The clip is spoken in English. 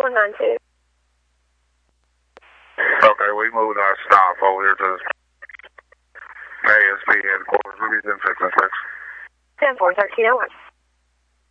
192. Okay, we moved our staff over here to ASP headquarters. We'll be in 6 and 6. 10-4, 1301.